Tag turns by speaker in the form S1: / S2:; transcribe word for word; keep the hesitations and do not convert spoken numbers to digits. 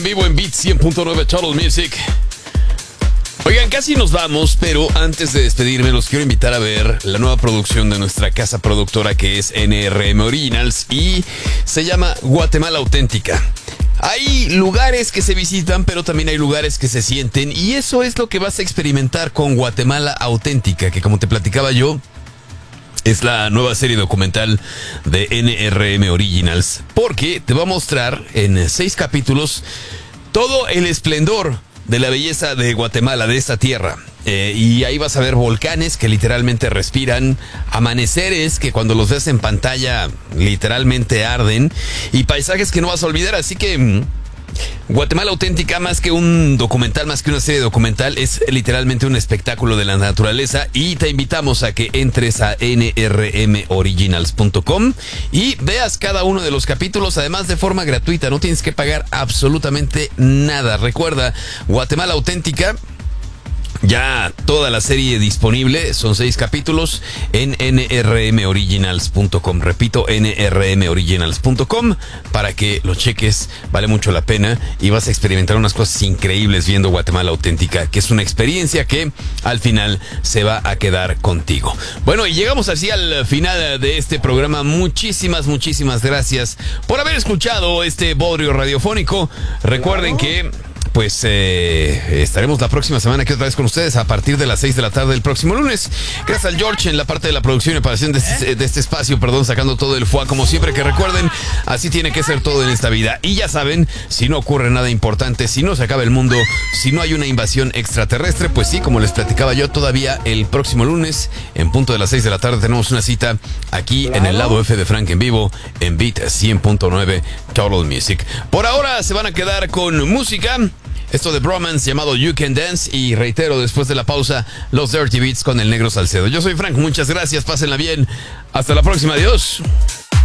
S1: Vivo en Beat cien punto nueve Total Music. Oigan, casi nos vamos, pero antes de despedirme los quiero invitar a ver la nueva producción de nuestra casa productora, que es N R M Originals, y se llama Guatemala Auténtica. Hay lugares que se visitan, pero también hay lugares que se sienten, y eso es lo que vas a experimentar con Guatemala Auténtica, que como te platicaba yo, es la nueva serie documental de N R M Originals, porque te va a mostrar en seis capítulos todo el esplendor de la belleza de Guatemala, de esta tierra. Eh, y ahí vas a ver volcanes que literalmente respiran, amaneceres que cuando los ves en pantalla literalmente arden, y paisajes que no vas a olvidar. Así que mmm, Guatemala Auténtica, más que un documental, más que una serie documental, es literalmente un espectáculo de la naturaleza, y te invitamos a que entres a N R M originals punto com y veas cada uno de los capítulos, además de forma gratuita. No tienes que pagar absolutamente nada. Recuerda, Guatemala Auténtica, ya toda la serie disponible, son seis capítulos en N R M originals punto com. Repito, N R M originals punto com, para que lo cheques, vale mucho la pena y vas a experimentar unas cosas increíbles viendo Guatemala Auténtica, que es una experiencia que al final se va a quedar contigo. Bueno, y llegamos así al final de este programa. Muchísimas, muchísimas gracias por haber escuchado este bodrio radiofónico. Recuerden que pues eh, estaremos la próxima semana aquí otra vez con ustedes a partir de las seis de la tarde del próximo lunes. Gracias al George en la parte de la producción y preparación de este, de este espacio, perdón, sacando todo el foie como siempre, que recuerden, así tiene que ser todo en esta vida. Y ya saben, si no ocurre nada importante, si no se acaba el mundo, si no hay una invasión extraterrestre, pues sí, como les platicaba yo, todavía el próximo lunes, en punto de las seis de la tarde, tenemos una cita aquí en el lado F de Frank en vivo, en Beat cien punto nueve Total Music. Por ahora se van a quedar con música. Esto de Bromance llamado You Can Dance, y reitero, después de la pausa, los Dirty Beats con el Negro Salcedo. Yo soy Frank, muchas gracias, pásenla bien. Hasta la próxima, adiós.